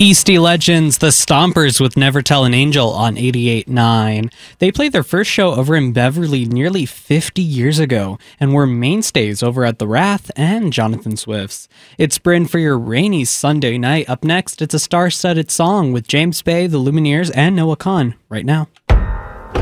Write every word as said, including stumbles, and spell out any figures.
Eastie Legends, the Stompers with Never Tell an Angel on eighty-eight point nine. They played their first show over in Beverly nearly fifty years ago and were mainstays over at The Wrath and Jonathan Swift's. It's Bryn for your rainy Sunday night. Up next, it's a star-studded song with James Bay, The Lumineers, and Noah Kahan right now.